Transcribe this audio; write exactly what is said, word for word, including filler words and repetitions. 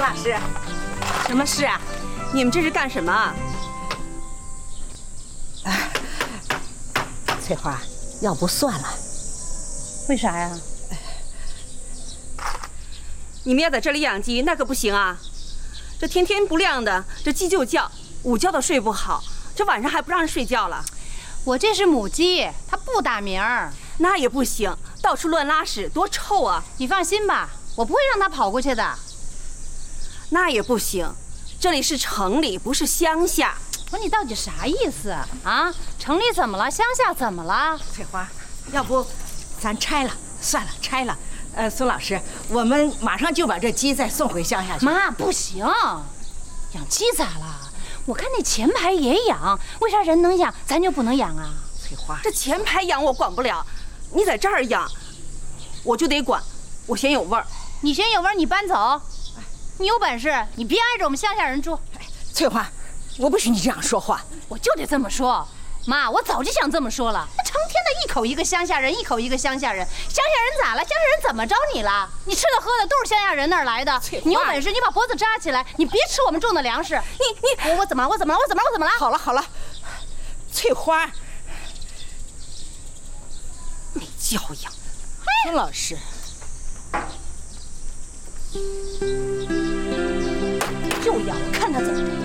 老师， 什么事啊？你们这是干什么啊？ 哎，翠花，要不算了。 为啥呀？你们要在这里养鸡，那可不行啊！这天天不亮的，这鸡就叫，午觉都睡不好，这晚上还不让人睡觉了。 我这是母鸡，它不打鸣儿。 那也不行，到处乱拉屎，多臭啊！ 你放心吧，我不会让它跑过去的。 那也不行，这里是城里，不是乡下。 我说你到底啥意思啊？城里怎么了？乡下怎么了？ 翠花，要不咱拆了，算了，拆了。呃，孙老师，我们马上就把这鸡再送回乡下去。 妈，不行，养鸡咋了？我看那前排也养，为啥人能养，咱就不能养啊？ 翠花， 这前排养我管不了，你在这儿养，我就得管，我嫌有味儿。 你嫌有味儿，你搬走。你有本事，你别挨着我们乡下人住。 哎，翠花，我不许你这样说话。 我就得这么说，妈，我早就想这么说了。成天的一口一个乡下人，一口一个乡下人，乡下人咋了？乡下人怎么着你了？你吃的喝的都是乡下人那儿来的。你有本事，你把脖子扎起来，你别吃我们种的粮食。你你我我怎么了？我怎么了？我怎么了？我怎么了？ 好了好了，翠花， 没教养。 孙老师。 就要看他怎么。